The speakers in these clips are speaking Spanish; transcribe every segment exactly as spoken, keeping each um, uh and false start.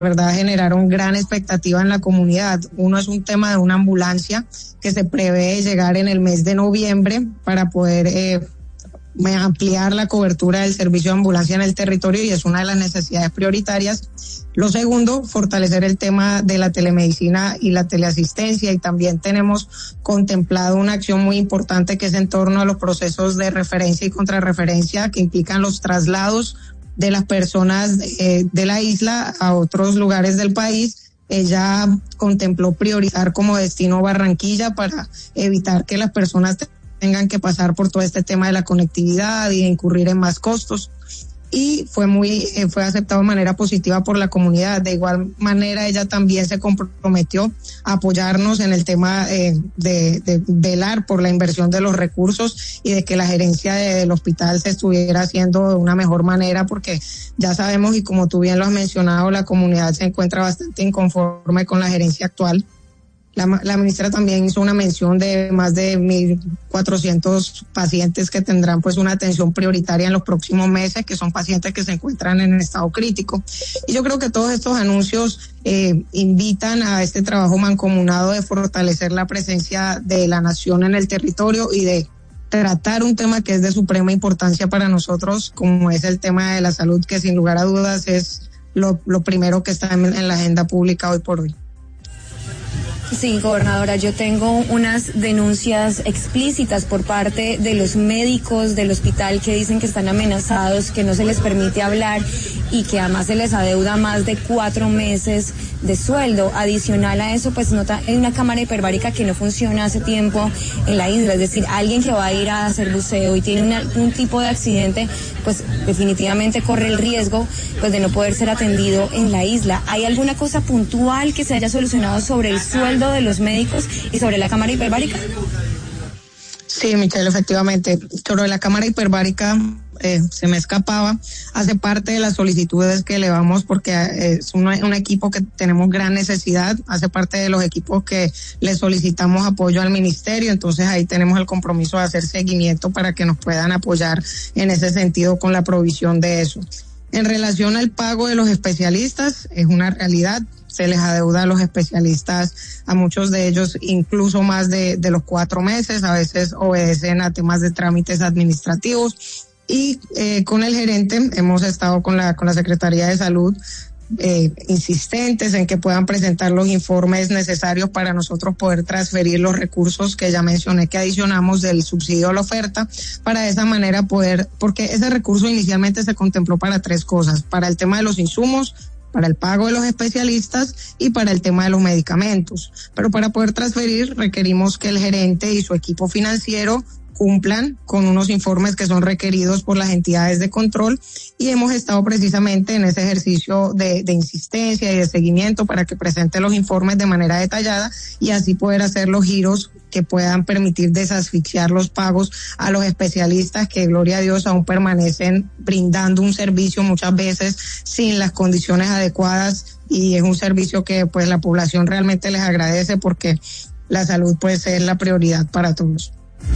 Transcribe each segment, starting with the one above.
verdad generaron gran expectativa en la comunidad. Uno es un tema de una ambulancia que se prevé llegar en el mes de noviembre para poder eh, ampliar la cobertura del servicio de ambulancia en el territorio, y es una de las necesidades prioritarias. Lo segundo, fortalecer el tema de la telemedicina y la teleasistencia, y también tenemos contemplado una acción muy importante que es en torno a los procesos de referencia y contrarreferencia que implican los traslados de las personas eh, de la isla a otros lugares del país. Ella contempló priorizar como destino Barranquilla para evitar que las personas tengan que pasar por todo este tema de la conectividad y de incurrir en más costos. Y fue muy eh, fue aceptado de manera positiva por la comunidad. De igual manera, ella también se comprometió a apoyarnos en el tema eh, de, de velar por la inversión de los recursos y de que la gerencia de, del hospital se estuviera haciendo de una mejor manera, porque ya sabemos, y como tú bien lo has mencionado, la comunidad se encuentra bastante inconforme con la gerencia actual. La, la ministra también hizo una mención de más de mil cuatrocientos pacientes que tendrán pues una atención prioritaria en los próximos meses, que son pacientes que se encuentran en estado crítico. Y yo creo que todos estos anuncios eh, invitan a este trabajo mancomunado de fortalecer la presencia de la nación en el territorio y de tratar un tema que es de suprema importancia para nosotros, como es el tema de la salud, que sin lugar a dudas es lo, lo primero que está en, en la agenda pública hoy por hoy. Sí, gobernadora, yo tengo unas denuncias explícitas por parte de los médicos del hospital que dicen que están amenazados, que no se les permite hablar y que además se les adeuda más de cuatro meses de sueldo. Adicional a eso, pues nota, hay una cámara hiperbárica que no funciona hace tiempo en la isla, es decir, alguien que va a ir a hacer buceo y tiene una, un tipo de accidente, pues definitivamente corre el riesgo pues de no poder ser atendido en la isla. ¿Hay alguna cosa puntual que se haya solucionado sobre el sueldo de los médicos y sobre la cámara hiperbárica? Sí, Michelle, efectivamente, sobre la cámara hiperbárica eh, se me escapaba, hace parte de las solicitudes que elevamos porque eh, es un, un equipo que tenemos gran necesidad, hace parte de los equipos que le solicitamos apoyo al ministerio, entonces ahí tenemos el compromiso de hacer seguimiento para que nos puedan apoyar en ese sentido con la provisión de eso. En relación al pago de los especialistas, es una realidad, se les adeuda a los especialistas, a muchos de ellos incluso más de, de los cuatro meses, a veces obedecen a temas de trámites administrativos, y eh, con el gerente hemos estado con la, con la Secretaría de Salud eh, insistentes en que puedan presentar los informes necesarios para nosotros poder transferir los recursos que ya mencioné que adicionamos del subsidio a la oferta, para de esa manera poder, porque ese recurso inicialmente se contempló para tres cosas: para el tema de los insumos, para el pago de los especialistas y para el tema de los medicamentos. Pero para poder transferir requerimos que el gerente y su equipo financiero cumplan con unos informes que son requeridos por las entidades de control, y hemos estado precisamente en ese ejercicio de, de insistencia y de seguimiento para que presente los informes de manera detallada y así poder hacer los giros que puedan permitir desasfixiar los pagos a los especialistas que, gloria a Dios, aún permanecen brindando un servicio muchas veces sin las condiciones adecuadas, y es un servicio que pues la población realmente les agradece porque la salud pues es la prioridad para todos.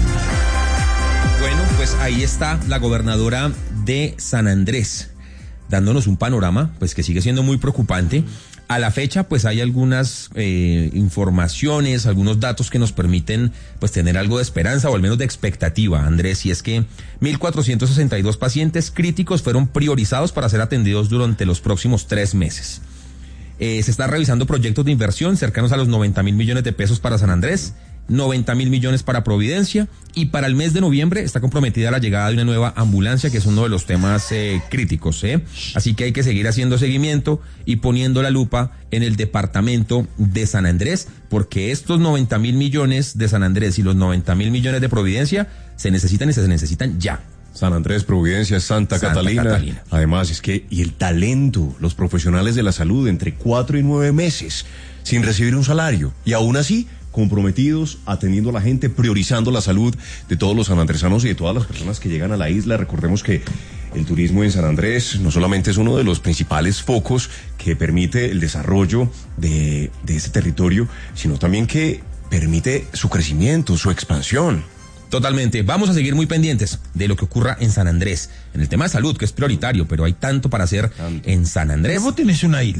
Bueno, pues ahí está la gobernadora de San Andrés, dándonos un panorama pues que sigue siendo muy preocupante. A la fecha pues hay algunas eh, informaciones, algunos datos que nos permiten pues tener algo de esperanza o al menos de expectativa, Andrés, y es que mil cuatrocientos sesenta y dos pacientes críticos fueron priorizados para ser atendidos durante los próximos tres meses. Eh, se está revisando proyectos de inversión cercanos a los noventa mil millones de pesos para San Andrés, noventa mil millones para Providencia, y para el mes de noviembre está comprometida la llegada de una nueva ambulancia, que es uno de los temas eh, críticos, ¿eh? Así que hay que seguir haciendo seguimiento y poniendo la lupa en el departamento de San Andrés, porque estos noventa mil millones de San Andrés y los noventa mil millones de Providencia se necesitan y se necesitan ya. San Andrés, Providencia, Santa, Santa Catalina. Catalina. Además, es que, y el talento, los profesionales de la salud, entre cuatro y nueve meses, sin recibir un salario, y aún así, comprometidos, atendiendo a la gente, priorizando la salud de todos los sanandresanos y de todas las personas que llegan a la isla. Recordemos que el turismo en San Andrés no solamente es uno de los principales focos que permite el desarrollo de, de este territorio, sino también que permite su crecimiento, su expansión. Totalmente. Vamos a seguir muy pendientes de lo que ocurra en San Andrés, en el tema de salud, que es prioritario, pero hay tanto para hacer tanto en San Andrés. Pero vos tenés una isla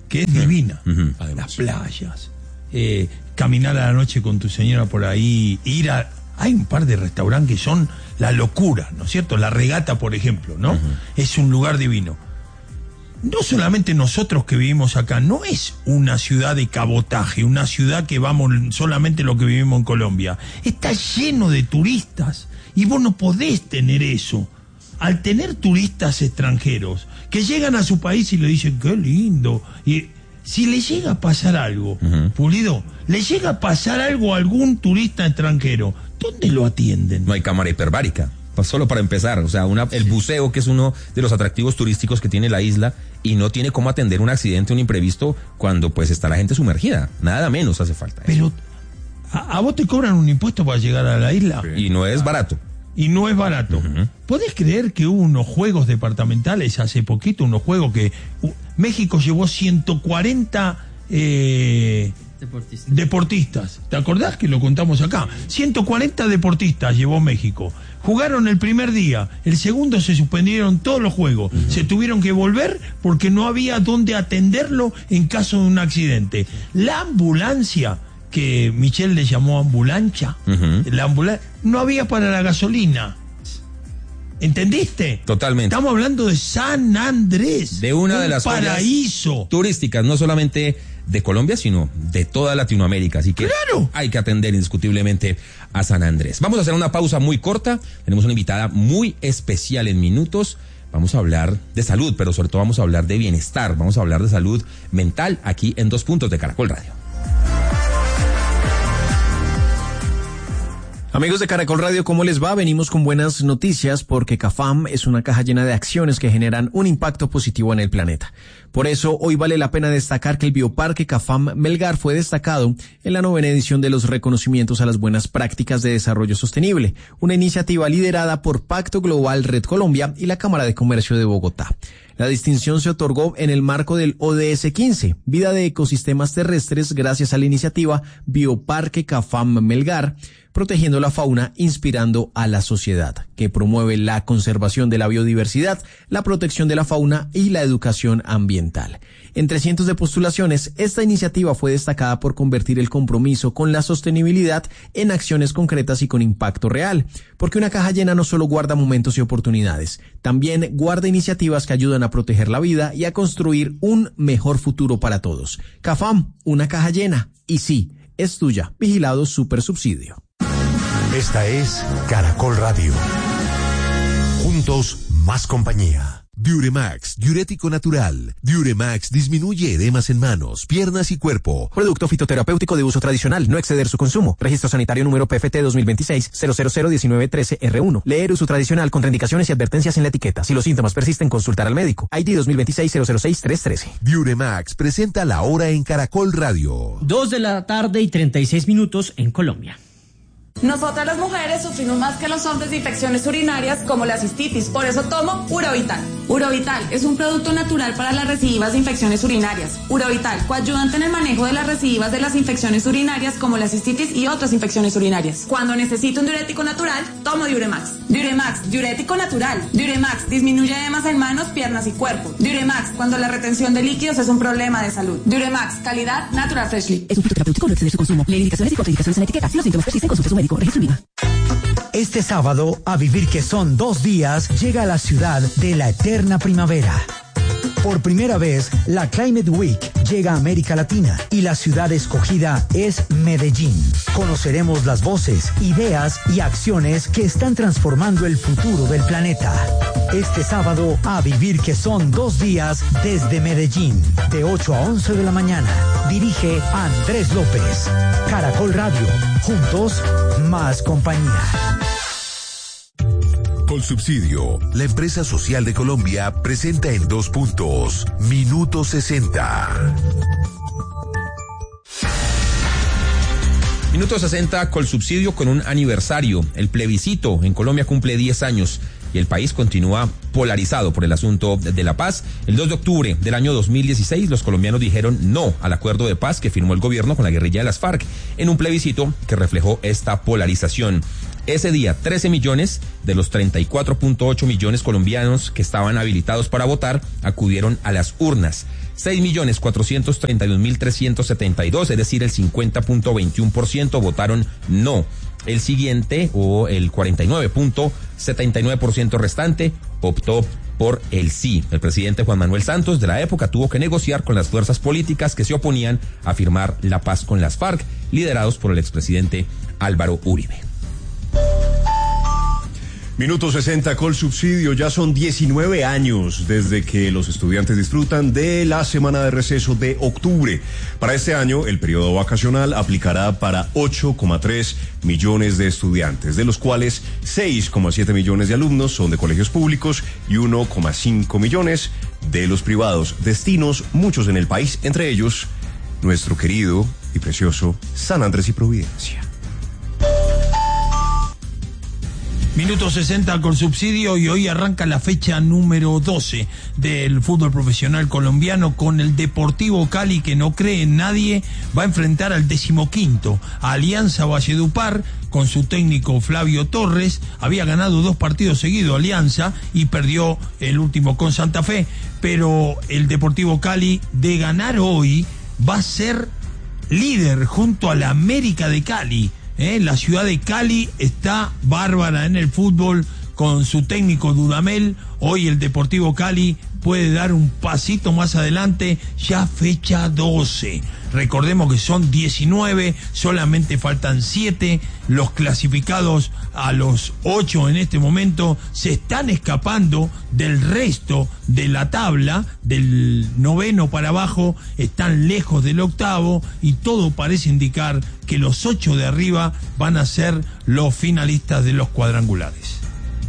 que es divina. Uh-huh. Las playas, eh, caminar a la noche con tu señora por ahí, ir a... Hay un par de restaurantes que son la locura, ¿no es cierto? La Regata, por ejemplo, ¿no? Uh-huh. Es un lugar divino. No solamente nosotros que vivimos acá, no es una ciudad de cabotaje, una ciudad que vamos solamente lo que vivimos en Colombia. Está lleno de turistas y vos no podés tener eso. Al tener turistas extranjeros que llegan a su país y le dicen, qué lindo, y si le llega a pasar algo, uh-huh. Pulido, le llega a pasar algo a algún turista extranjero, ¿dónde lo atienden? No hay cámara hiperbárica. Pues solo para empezar, o sea, una, el buceo, que es uno de los atractivos turísticos que tiene la isla, y no tiene cómo atender un accidente, un imprevisto, cuando pues está la gente sumergida. Nada menos hace falta. Pero, ¿a, a vos te cobran un impuesto para llegar a la isla? Y no es barato. Y no es barato. Uh-huh. ¿Podés creer que hubo unos juegos departamentales hace poquito, unos juegos que uh, México llevó ciento cuarenta... Eh, Deportistas. Deportistas. ¿Te acordás que lo contamos acá? ciento cuarenta deportistas llevó México. Jugaron el primer día, el segundo se suspendieron todos los juegos. Uh-huh. Se tuvieron que volver porque no había dónde atenderlo en caso de un accidente. La ambulancia, que Michelle le llamó ambulancia, uh-huh. la ambula- no había para la gasolina. ¿Entendiste? Totalmente. Estamos hablando de San Andrés. De una de las paraíso turísticas, no solamente de Colombia, sino de toda Latinoamérica. Así que ¡claro! Hay que atender indiscutiblemente a San Andrés. Vamos a hacer una pausa muy corta. Tenemos una invitada muy especial en minutos. Vamos a hablar de salud, pero sobre todo vamos a hablar de bienestar. Vamos a hablar de salud mental aquí en Dos Puntos de Caracol Radio. Amigos de Caracol Radio, ¿cómo les va? Venimos con buenas noticias porque CAFAM es una caja llena de acciones que generan un impacto positivo en el planeta. Por eso, hoy vale la pena destacar que el Bioparque CAFAM Melgar fue destacado en la novena edición de los reconocimientos a las buenas prácticas de desarrollo sostenible, una iniciativa liderada por Pacto Global Red Colombia y la Cámara de Comercio de Bogotá. La distinción se otorgó en el marco del O D S quince, Vida de Ecosistemas Terrestres, gracias a la iniciativa Bioparque CAFAM Melgar, protegiendo la fauna, inspirando a la sociedad, que promueve la conservación de la biodiversidad, la protección de la fauna y la educación ambiental. Entre cientos de postulaciones, esta iniciativa fue destacada por convertir el compromiso con la sostenibilidad en acciones concretas y con impacto real, porque una caja llena no solo guarda momentos y oportunidades, también guarda iniciativas que ayudan a proteger la vida y a construir un mejor futuro para todos. CAFAM, una caja llena, y sí, es tuya. Vigilado Supersubsidio. Esta es Caracol Radio. Juntos, más compañía. Diuremax, diurético natural. Diuremax disminuye edemas en manos, piernas y cuerpo. Producto fitoterapéutico de uso tradicional, no exceder su consumo. Registro sanitario número P F T dos mil veintiséis cero cero cero diecinueve trece R uno. Leer uso tradicional, contraindicaciones y advertencias en la etiqueta. Si los síntomas persisten, consultar al médico. I D dos mil veintiséis cero cero seis tres trece. Diuremax presenta la hora en Caracol Radio. Dos de la tarde y treinta y seis minutos en Colombia. Nosotras las mujeres sufrimos más que los hombres de infecciones urinarias como la cistitis, por eso tomo Urovital. Urovital es un producto natural para las recidivas de infecciones urinarias. Urovital, coayudante en el manejo de las recidivas de las infecciones urinarias como la cistitis y otras infecciones urinarias. Cuando necesito un diurético natural, tomo Diuremax. Diuremax, diurético natural. Diuremax disminuye edemas en manos, piernas y cuerpo. Diuremax, cuando la retención de líquidos es un problema de salud. Diuremax, calidad Natural Freshly. Es un fitoterapéutico, no exceder su consumo. Lee indicaciones y contraindicaciones en la etiqueta. Si los síntomas persisten, consulte a su médico. Este sábado, a vivir que son dos días, llega a la ciudad de la eterna primavera. Por primera vez, la Climate Week llega a América Latina y la ciudad escogida es Medellín. Conoceremos las voces, ideas y acciones que están transformando el futuro del planeta. Este sábado, a vivir que son dos días desde Medellín, de ocho a once de la mañana. Dirige Andrés López. Caracol Radio. Juntos, más compañía. Colsubsidio, la empresa social de Colombia, presenta en Dos Puntos, Minuto sesenta. Minuto sesenta, Colsubsidio con un aniversario. El plebiscito en Colombia cumple diez años y el país continúa polarizado por el asunto de la paz. El dos de octubre del año dos mil dieciséis, los colombianos dijeron no al acuerdo de paz que firmó el gobierno con la guerrilla de las FARC en un plebiscito que reflejó esta polarización. Ese día, trece millones de los treinta y cuatro punto ocho millones colombianos que estaban habilitados para votar acudieron a las urnas. seis millones cuatrocientos treinta y dos mil trescientos setenta y dos, es decir, el cincuenta punto veintiuno por ciento votaron no. El siguiente, o el cuarenta y nueve punto setenta y nueve por ciento restante, optó por el sí. El presidente Juan Manuel Santos de la época tuvo que negociar con las fuerzas políticas que se oponían a firmar la paz con las FARC, liderados por el expresidente Álvaro Uribe. Minuto sesenta, Colsubsidio. Ya son diecinueve años desde que los estudiantes disfrutan de la semana de receso de octubre. Para este año, el periodo vacacional aplicará para ocho coma tres millones de estudiantes, de los cuales seis coma siete millones de alumnos son de colegios públicos y uno coma cinco millones de los privados. Destinos muchos en el país, entre ellos nuestro querido y precioso San Andrés y Providencia. Minuto sesenta con subsidio y hoy arranca la fecha número doce del fútbol profesional colombiano con el Deportivo Cali, que no cree en nadie, va a enfrentar al decimoquinto, a Alianza Valledupar, con su técnico Flavio Torres. Había ganado dos partidos seguidos Alianza y perdió el último con Santa Fe, pero el Deportivo Cali, de ganar hoy, va a ser líder junto a la América de Cali. ¿Eh? La ciudad de Cali está bárbara en el fútbol con su técnico Dudamel. Hoy el Deportivo Cali puede dar un pasito más adelante, ya fecha doce. Recordemos que son diecinueve, solamente faltan siete. Los clasificados a los ocho en este momento se están escapando del resto de la tabla, del noveno para abajo, están lejos del octavo y todo parece indicar que los ocho de arriba van a ser los finalistas de los cuadrangulares.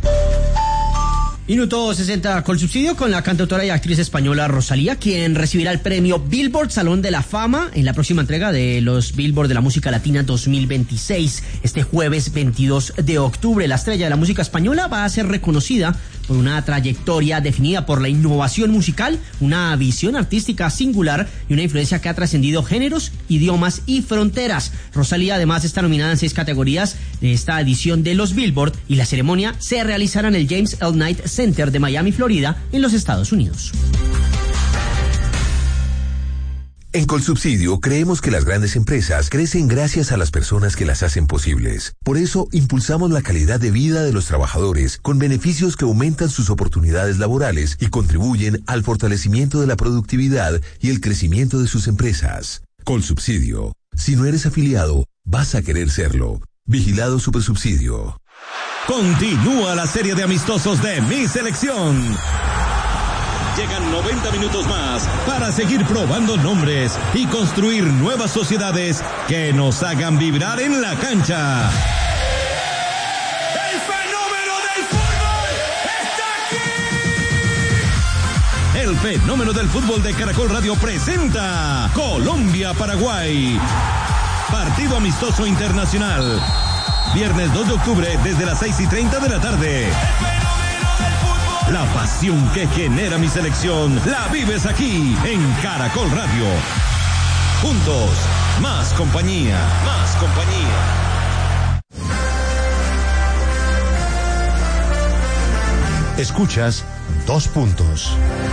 Minuto sesenta Colsubsidio con la cantautora y actriz española Rosalía, quien recibirá el premio Billboard Salón de la Fama en la próxima entrega de los Billboard de la Música Latina dos mil veintiséis. Este jueves veintidós de octubre, la estrella de la música española va a ser reconocida por una trayectoria definida por la innovación musical, una visión artística singular y una influencia que ha trascendido géneros, idiomas y fronteras. Rosalía además está nominada en seis categorías de esta edición de los Billboard y la ceremonia se realizará en el James L. Knight Center de Miami, Florida, en los Estados Unidos. En Colsubsidio creemos que las grandes empresas crecen gracias a las personas que las hacen posibles. Por eso impulsamos la calidad de vida de los trabajadores con beneficios que aumentan sus oportunidades laborales y contribuyen al fortalecimiento de la productividad y el crecimiento de sus empresas. Colsubsidio. Si no eres afiliado, vas a querer serlo. Vigilado Supersubsidio. Continúa la serie de amistosos de Mi Selección. Llegan noventa minutos más para seguir probando nombres y construir nuevas sociedades que nos hagan vibrar en la cancha. ¡El fenómeno del fútbol está aquí! El fenómeno del fútbol de Caracol Radio presenta Colombia-Paraguay. Partido amistoso internacional. Viernes dos de octubre desde las seis y treinta de la tarde. La pasión que genera Mi Selección la vives aquí en Caracol Radio. Juntos, más compañía, más compañía. Escuchas Dos Puntos.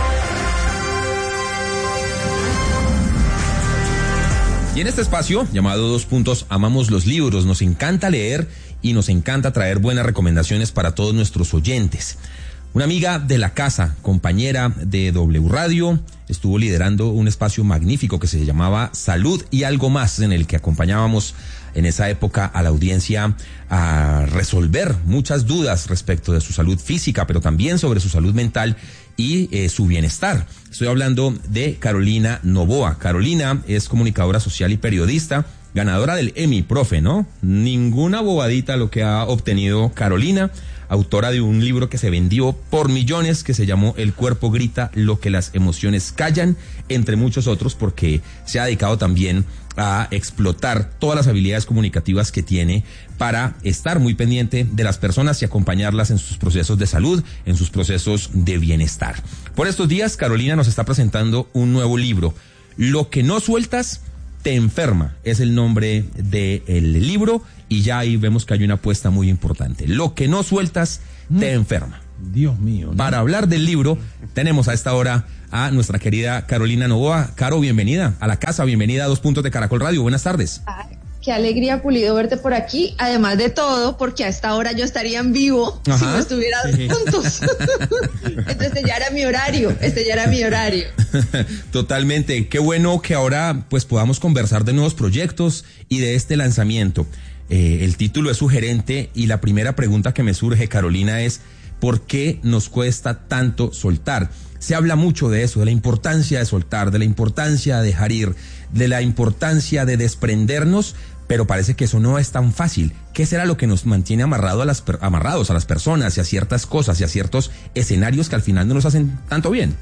Y en este espacio, llamado Dos Puntos, amamos los libros, nos encanta leer y nos encanta traer buenas recomendaciones para todos nuestros oyentes. Una amiga de la casa, compañera de W Radio, estuvo liderando un espacio magnífico que se llamaba Salud y Algo Más, en el que acompañábamos en esa época a la audiencia a resolver muchas dudas respecto de su salud física, pero también sobre su salud mental y eh, su bienestar. Estoy hablando de Carolina Novoa. Carolina es comunicadora social y periodista, ganadora del Emmy, profe, ¿no? Ninguna bobadita lo que ha obtenido Carolina, autora de un libro que se vendió por millones, que se llamó El cuerpo grita lo que las emociones callan, entre muchos otros, porque se ha dedicado también a explotar todas las habilidades comunicativas que tiene para estar muy pendiente de las personas y acompañarlas en sus procesos de salud, en sus procesos de bienestar. Por estos días, Carolina nos está presentando un nuevo libro, Lo que no sueltas Te enferma, es el nombre del libro, y ya ahí vemos que hay una apuesta muy importante. Lo que no sueltas, mm. te enferma. Dios mío. ¿no? Para hablar del libro, tenemos a esta hora a nuestra querida Carolina Novoa. Caro, bienvenida a la casa, bienvenida a Dos Puntos de Caracol Radio. Buenas tardes. Ay, qué alegría, Pulido, verte por aquí. Además de todo, porque a esta hora yo estaría en vivo. Ajá. Si no estuviera juntos. Entonces este ya era mi horario, este ya era mi horario. Totalmente. Qué bueno que ahora pues podamos conversar de nuevos proyectos y de este lanzamiento. Eh, el título es sugerente y la primera pregunta que me surge, Carolina, es ¿por qué nos cuesta tanto soltar? Se habla mucho de eso, de la importancia de soltar, de la importancia de dejar ir, de la importancia de desprendernos, pero parece que eso no es tan fácil. ¿Qué será lo que nos mantiene amarrado a las, amarrados a las personas y a ciertas cosas y a ciertos escenarios que al final no nos hacen tanto bien?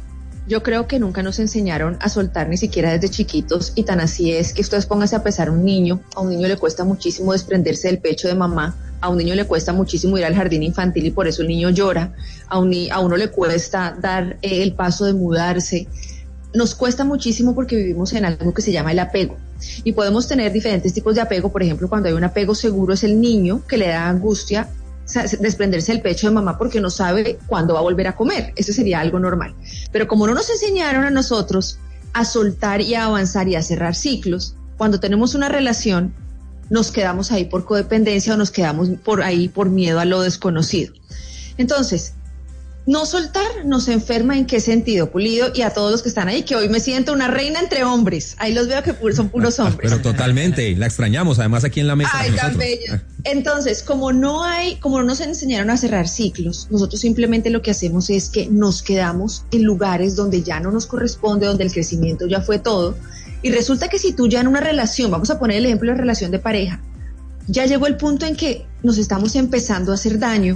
Yo creo que nunca nos enseñaron a soltar ni siquiera desde chiquitos, y tan así es que ustedes pónganse a pesar a un niño. A un niño le cuesta muchísimo desprenderse del pecho de mamá, a un niño le cuesta muchísimo ir al jardín infantil y por eso el niño llora, a, un, a uno le cuesta dar eh, el paso de mudarse. Nos cuesta muchísimo porque vivimos en algo que se llama el apego, y podemos tener diferentes tipos de apego. Por ejemplo, cuando hay un apego seguro es el niño que le da angustia desprenderse del pecho de mamá porque no sabe cuándo va a volver a comer. Eso sería algo normal. Pero como no nos enseñaron a nosotros a soltar y a avanzar y a cerrar ciclos, cuando tenemos una relación nos quedamos ahí por codependencia o nos quedamos por ahí por miedo a lo desconocido. Entonces, no soltar nos enferma. ¿En qué sentido, Pulido? Y a todos los que están ahí, que hoy me siento una reina entre hombres. Ahí los veo que son puros hombres. Pero totalmente, la extrañamos, además aquí en la mesa. Ay, tan bella. Entonces, como no hay, como no nos enseñaron a cerrar ciclos, nosotros simplemente lo que hacemos es que nos quedamos en lugares donde ya no nos corresponde, donde el crecimiento ya fue todo. Y resulta que si tú ya en una relación, vamos a poner el ejemplo de relación de pareja, ya llegó el punto en que nos estamos empezando a hacer daño,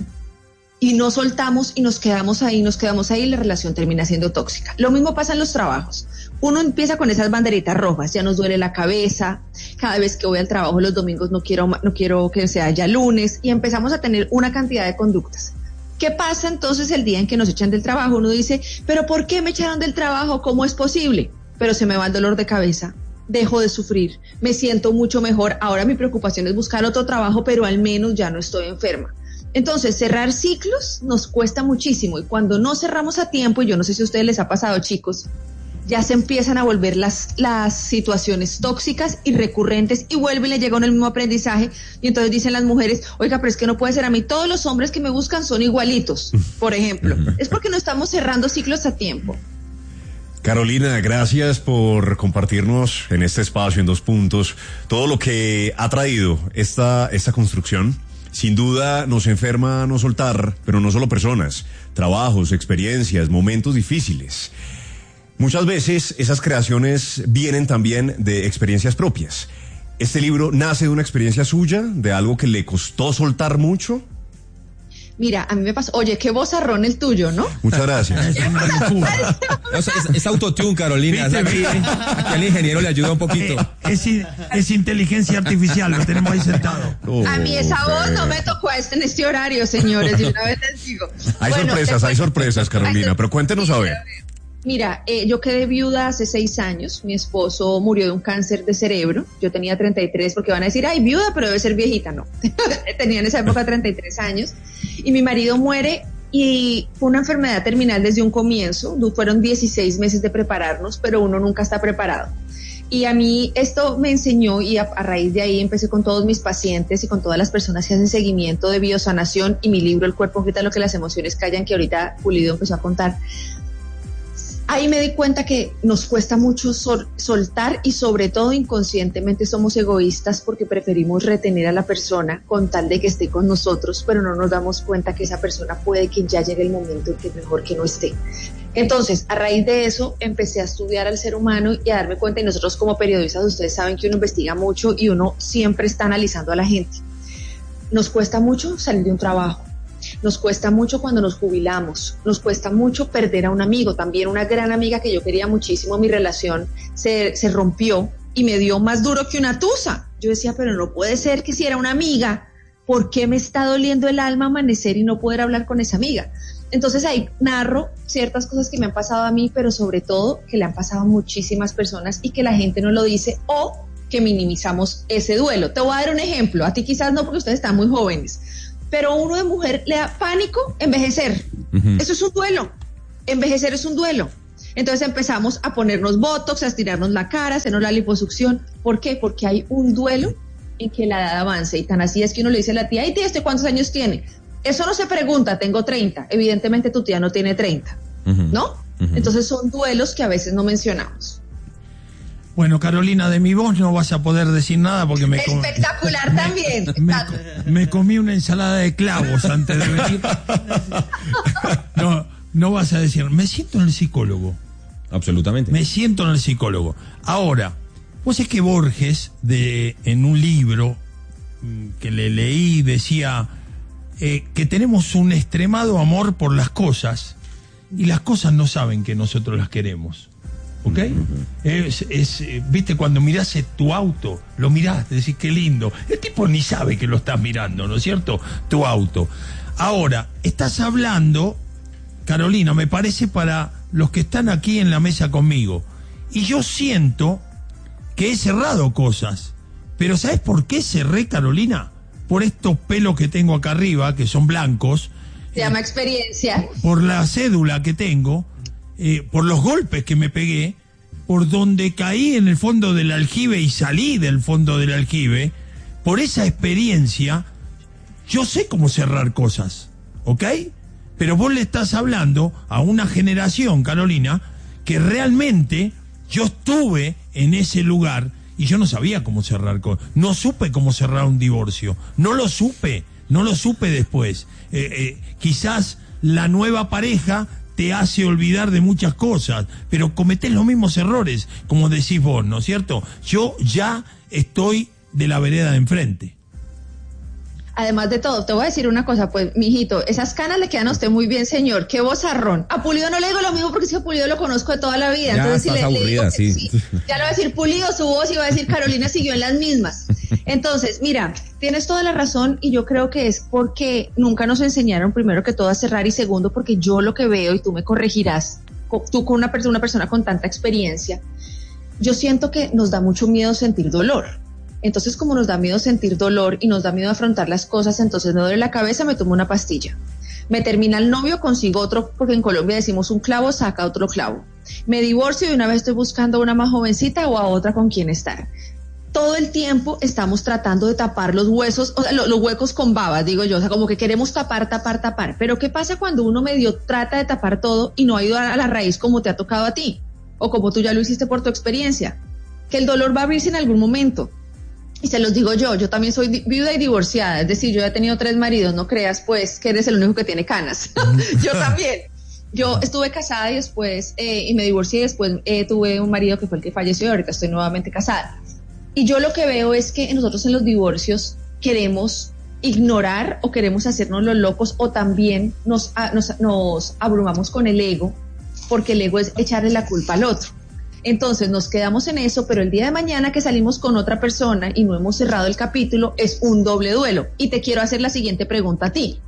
y no soltamos y nos quedamos ahí, nos quedamos ahí y la relación termina siendo tóxica. Lo mismo pasa en los trabajos. Uno empieza con esas banderitas rojas, ya nos duele la cabeza, cada vez que voy al trabajo los domingos no quiero, no quiero que sea ya lunes, y empezamos a tener una cantidad de conductas. ¿Qué pasa entonces el día en que nos echan del trabajo? Uno dice, ¿pero por qué me echaron del trabajo? ¿Cómo es posible? Pero se me va el dolor de cabeza, dejo de sufrir, me siento mucho mejor, ahora mi preocupación es buscar otro trabajo, pero al menos ya no estoy enferma. Entonces, cerrar ciclos nos cuesta muchísimo, y cuando no cerramos a tiempo, y yo no sé si a ustedes les ha pasado, chicos, ya se empiezan a volver las, las situaciones tóxicas y recurrentes, y vuelve y le llega uno el mismo aprendizaje, y entonces dicen las mujeres, oiga, pero es que no puede ser, a mí todos los hombres que me buscan son igualitos, por ejemplo. Es porque no estamos cerrando ciclos a tiempo. Carolina, gracias por compartirnos en este espacio, en Dos Puntos, todo lo que ha traído esta, esta construcción. Sin duda nos enferma no soltar, pero no solo personas, trabajos, experiencias, momentos difíciles. Muchas veces esas creaciones vienen también de experiencias propias. ¿Este libro nace de una experiencia suya, de algo que le costó soltar mucho? Mira, a mí me pasó, oye, qué vozarrón el tuyo, ¿no? Muchas gracias. O sea, es, es autotune, Carolina. O sea, aquí, aquí el ingeniero le ayuda un poquito. Eh, es, es inteligencia artificial, lo tenemos ahí sentado. Oh, a mí esa voz no me tocó en este horario, señores, de una vez les digo. Hay bueno, sorpresas, después, hay sorpresas, Carolina, pero cuéntenos a ver. Mira, eh, yo quedé viuda hace seis años, mi esposo murió de un cáncer de cerebro, yo tenía treinta y tres, porque van a decir, ay, viuda, pero debe ser viejita, no, tenía en esa época treinta y tres años, y mi marido muere, y fue una enfermedad terminal desde un comienzo, fueron dieciséis meses de prepararnos, pero uno nunca está preparado. Y a mí esto me enseñó, y a, a raíz de ahí empecé con todos mis pacientes y con todas las personas que hacen seguimiento de biosanación, y mi libro El cuerpo grita lo que las emociones callan, que ahorita Pulido empezó a contar. Ahí me di cuenta que nos cuesta mucho sol, soltar, y sobre todo inconscientemente somos egoístas porque preferimos retener a la persona con tal de que esté con nosotros, pero no nos damos cuenta que esa persona puede que ya llegue el momento en que es mejor que no esté. Entonces, a raíz de eso, empecé a estudiar al ser humano y a darme cuenta, y nosotros como periodistas, ustedes saben que uno investiga mucho y uno siempre está analizando a la gente. Nos cuesta mucho salir de un trabajo. Nos cuesta mucho cuando nos jubilamos, nos cuesta mucho perder a un amigo, también una gran amiga que yo quería muchísimo, mi relación se, se rompió y me dio más duro que una tusa. Yo decía, pero no puede ser que si era una amiga, ¿por qué me está doliendo el alma amanecer y no poder hablar con esa amiga? Entonces ahí narro ciertas cosas que me han pasado a mí, pero sobre todo que le han pasado a muchísimas personas y que la gente no lo dice o que minimizamos ese duelo. Te voy a dar un ejemplo, a ti quizás no porque ustedes están muy jóvenes, pero a uno de mujer le da pánico envejecer. Uh-huh. Eso es un duelo, envejecer es un duelo. Entonces empezamos a ponernos botox, a estirarnos la cara, a hacernos la liposucción. ¿Por qué? Porque hay un duelo en que la edad avance y tan así es que uno le dice a la tía, ay tía, ¿este cuántos años tiene? Eso no se pregunta, tengo treinta. Evidentemente tu tía no tiene treinta, uh-huh. ¿no? Uh-huh. Entonces son duelos que a veces no mencionamos. Bueno, Carolina, de mi voz no vas a poder decir nada porque me... Espectacular me, también. Me, me comí una ensalada de clavos antes de venir. No, no vas a decir, me siento en el psicólogo. Absolutamente. Me siento en el psicólogo. Ahora, pues es que Borges, de, en un libro que le leí, decía... Eh, que tenemos un extremado amor por las cosas y las cosas no saben que nosotros las queremos, ¿ok? Uh-huh. Es, es, eh, viste, cuando mirás tu auto, lo mirás, decís qué lindo, el tipo ni sabe que lo estás mirando, ¿no es cierto? Tu auto. Ahora, estás hablando, Carolina, me parece para los que están aquí en la mesa conmigo, y yo siento que he cerrado cosas, pero ¿sabes por qué cerré, Carolina? Por estos pelos que tengo acá arriba, que son blancos. Se llama eh, experiencia. Por la cédula que tengo, eh, por los golpes que me pegué, por donde caí en el fondo del aljibe y salí del fondo del aljibe, por esa experiencia, yo sé cómo cerrar cosas, ¿ok? Pero vos le estás hablando a una generación, Carolina, que realmente yo estuve en ese lugar y yo no sabía cómo cerrar cosas. No supe cómo cerrar un divorcio. No lo supe. No lo supe después. Eh, eh, quizás la nueva pareja te hace olvidar de muchas cosas, pero cometés los mismos errores, como decís vos, ¿no es cierto? Yo ya estoy de la vereda de enfrente. Además de todo, te voy a decir una cosa, pues, mijito, esas canas le quedan a usted muy bien, señor, qué vozarrón. A Pulido no le digo lo mismo porque si a Pulido lo conozco de toda la vida. Ya Entonces, estás si le, aburrida, le digo, sí. sí. Ya le va a decir Pulido su voz y va a decir Carolina siguió en las mismas. Entonces, mira, tienes toda la razón y yo creo que es porque nunca nos enseñaron, primero que todo, a cerrar y segundo, porque yo lo que veo, y tú me corregirás, tú con una persona, una persona con tanta experiencia, yo siento que nos da mucho miedo sentir dolor. Entonces, como nos da miedo sentir dolor y nos da miedo afrontar las cosas, entonces me duele la cabeza, me tomo una pastilla. Me termina el novio, consigo otro, porque en Colombia decimos un clavo, saca otro clavo. Me divorcio y una vez estoy buscando a una más jovencita o a otra con quien estar. Todo el tiempo estamos tratando de tapar los huesos, o sea, los, los huecos con babas, digo yo, o sea, como que queremos tapar, tapar, tapar. Pero ¿qué pasa cuando uno medio trata de tapar todo y no ha ido a la raíz como te ha tocado a ti? O como tú ya lo hiciste por tu experiencia. Que el dolor va a abrirse en algún momento. Y se los digo yo, yo también soy di- viuda y divorciada, es decir, yo ya he tenido tres maridos, no creas pues que eres el único que tiene canas. Yo también. Yo estuve casada y después, eh, y me divorcié y después eh, tuve un marido que fue el que falleció y ahorita estoy nuevamente casada. Y yo lo que veo es que nosotros en los divorcios queremos ignorar o queremos hacernos los locos o también nos, a, nos, nos abrumamos con el ego, porque el ego es echarle la culpa al otro. Entonces nos quedamos en eso, pero el día de mañana que salimos con otra persona y no hemos cerrado el capítulo, es un doble duelo. Y te quiero hacer la siguiente pregunta a ti.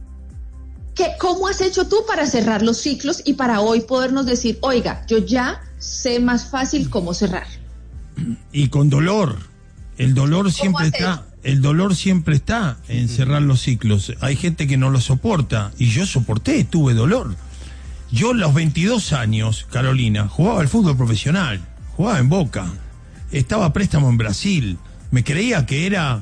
¿Qué, ¿Cómo has hecho tú para cerrar los ciclos y para hoy podernos decir, oiga, yo ya sé más fácil cómo cerrar? Y con dolor. El dolor siempre está, el dolor siempre está en cerrar los ciclos. Hay gente que no lo soporta y yo soporté, tuve dolor. Yo a los veintidós años, Carolina, jugaba al fútbol profesional, jugaba en Boca, estaba a préstamo en Brasil, me creía que era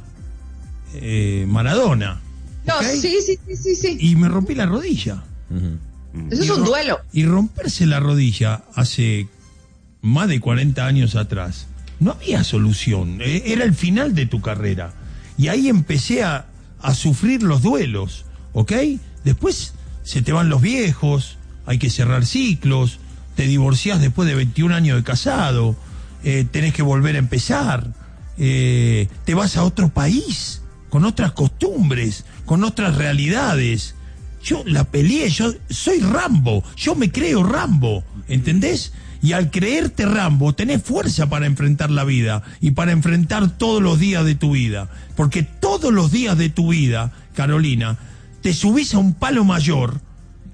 eh, Maradona. No, ¿okay? sí, sí, sí, sí, sí. Y me rompí la rodilla. Uh-huh. Eso y es un duelo. Y romperse la rodilla hace más de cuarenta años atrás, no había solución, era el final de tu carrera. Y ahí empecé a, a sufrir los duelos, ¿ok? Después se te van los viejos, hay que cerrar ciclos, te divorciás después de veintiún años de casado, eh, tenés que volver a empezar, eh, te vas a otro país, con otras costumbres, con otras realidades. Yo la peleé, yo soy Rambo, yo me creo Rambo, ¿entendés? Y al creerte Rambo, tenés fuerza para enfrentar la vida y para enfrentar todos los días de tu vida. Porque todos los días de tu vida, Carolina, te subís a un palo mayor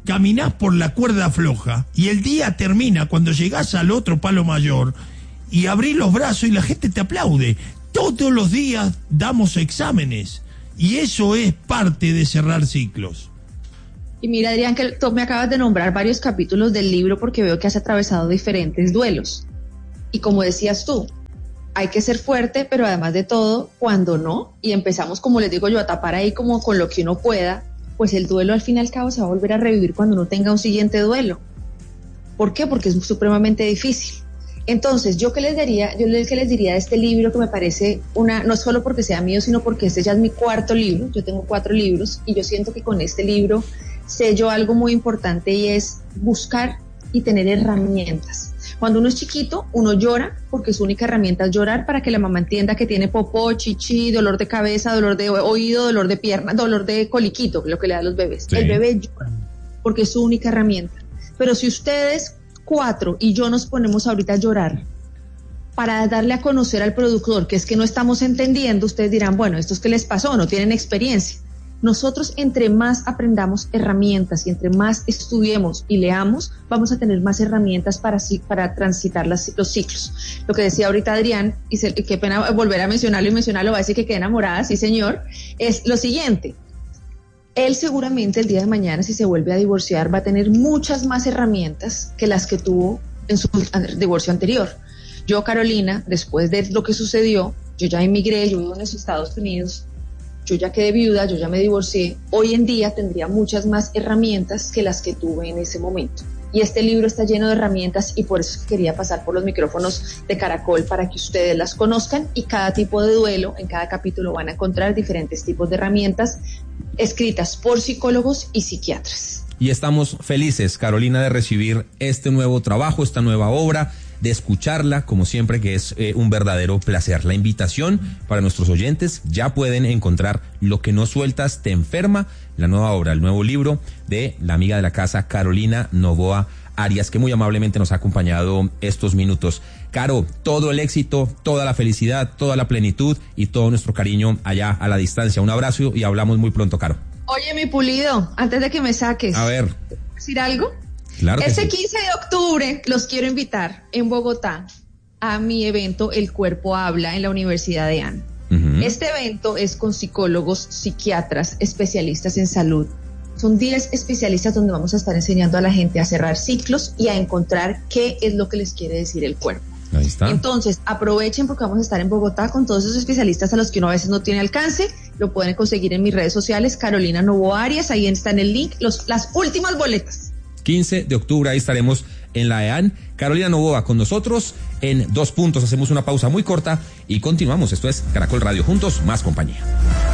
caminás por la cuerda floja y el día termina cuando llegás al otro palo mayor y abrís los brazos y la gente te aplaude. Todos los días damos exámenes y eso es parte de cerrar ciclos. Y mira, Adrián, que tú me acabas de nombrar varios capítulos del libro porque veo que has atravesado diferentes duelos. Y como decías tú, hay que ser fuerte, pero además de todo, cuando no, y empezamos, como les digo yo, a tapar ahí como con lo que uno pueda, pues el duelo al fin y al cabo se va a volver a revivir cuando uno tenga un siguiente duelo. ¿Por qué? Porque es supremamente difícil. Entonces, yo que les diría, yo que les diría de este libro que me parece una, no solo porque sea mío, sino porque este ya es mi cuarto libro, yo tengo cuatro libros, y yo siento que con este libro sé yo algo muy importante y es buscar y tener herramientas. Cuando uno es chiquito, uno llora porque su única herramienta es llorar para que la mamá entienda que tiene popó, chichi, dolor de cabeza, dolor de oído, dolor de pierna, dolor de coliquito, lo que le da a los bebés. Sí. El bebé llora porque es su única herramienta. Pero si ustedes cuatro y yo nos ponemos ahorita a llorar para darle a conocer al productor que es que no estamos entendiendo, ustedes dirán, bueno, ¿esto es qué les pasó? No tienen experiencia. Nosotros entre más aprendamos herramientas y entre más estudiemos y leamos, vamos a tener más herramientas para, para transitar las, los ciclos. Lo que decía ahorita Adrián, y se, qué pena volver a mencionarlo y mencionarlo, va a decir que quedé enamorada, sí señor, es lo siguiente. Él seguramente el día de mañana, si se vuelve a divorciar, va a tener muchas más herramientas que las que tuvo en su divorcio anterior. Yo, Carolina, después de lo que sucedió, yo ya emigré, yo vivo en los Estados Unidos, yo ya quedé viuda, yo ya me divorcié, hoy en día tendría muchas más herramientas que las que tuve en ese momento. Y este libro está lleno de herramientas y por eso quería pasar por los micrófonos de Caracol para que ustedes las conozcan y cada tipo de duelo, en cada capítulo van a encontrar diferentes tipos de herramientas escritas por psicólogos y psiquiatras. Y estamos felices, Carolina, de recibir este nuevo trabajo, esta nueva obra, de escucharla, como siempre, que es eh, un verdadero placer. La invitación para nuestros oyentes, ya pueden encontrar Lo que no sueltas te enferma, la nueva obra, el nuevo libro de la amiga de la casa, Carolina Novoa Arias, que muy amablemente nos ha acompañado estos minutos. Caro, todo el éxito, toda la felicidad, toda la plenitud y todo nuestro cariño allá a la distancia. Un abrazo y hablamos muy pronto, Caro. Oye, mi Pulido, antes de que me saques, a ver, ¿puedo decir algo? Claro que este sí. quince de octubre los quiero invitar en Bogotá a mi evento El Cuerpo Habla en la Universidad de A N. Uh-huh. Este evento es con psicólogos, psiquiatras, especialistas en salud. Son diez especialistas donde vamos a estar enseñando a la gente a cerrar ciclos y a encontrar qué es lo que les quiere decir el cuerpo. Ahí está. Entonces, aprovechen porque vamos a estar en Bogotá con todos esos especialistas a los que uno a veces no tiene alcance. Lo pueden conseguir en mis redes sociales, Carolina Novoa Arias, ahí está en el link, los, las últimas boletas. quince de octubre, ahí estaremos en la E A N. Carolina Novoa con nosotros en Dos Puntos. Hacemos una pausa muy corta y continuamos. Esto es Caracol Radio. Juntos, más compañía.